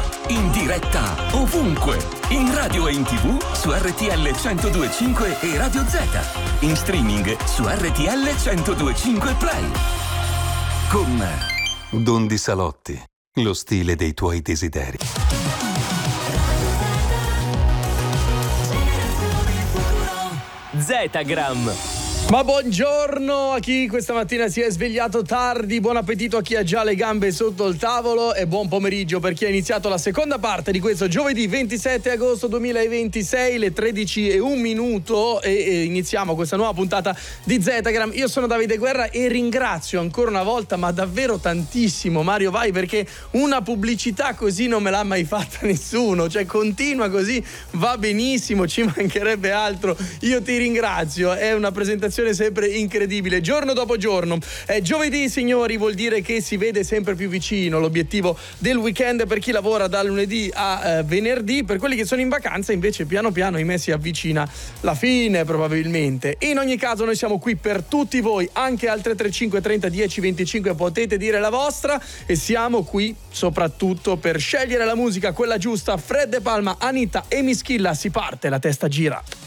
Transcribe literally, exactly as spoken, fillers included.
In diretta ovunque, in radio e in tv su R T L centodue e cinque e Radio Z, in streaming su R T L centodue e cinque Play. Con Don Di Salotti, lo stile dei tuoi desideri. Zetagram. Ma buongiorno a chi questa mattina si è svegliato tardi, buon appetito a chi ha già le gambe sotto il tavolo e buon pomeriggio per chi ha iniziato la seconda parte di questo giovedì ventisette agosto duemilaventisei, le tredici e un minuto, e, e iniziamo questa nuova puntata di Zetagram. Io sono Davide Guerra e ringrazio ancora una volta, ma davvero tantissimo, Mario Vai, perché una pubblicità così non me l'ha mai fatta nessuno, cioè continua così, va benissimo, ci mancherebbe altro. Io ti ringrazio, è una presentazione sempre incredibile, giorno dopo giorno. È giovedì, signori, vuol dire che si vede sempre più vicino l'obiettivo del weekend per chi lavora da lunedì a eh, venerdì. Per quelli che sono in vacanza invece piano piano ahimè si avvicina la fine probabilmente. In ogni caso noi siamo qui per tutti voi, anche al tre tre cinque trenta dieci venticinque potete dire la vostra, e siamo qui soprattutto per scegliere la musica, quella giusta. Fred De Palma, Anita e Mischilla, si parte, la testa gira.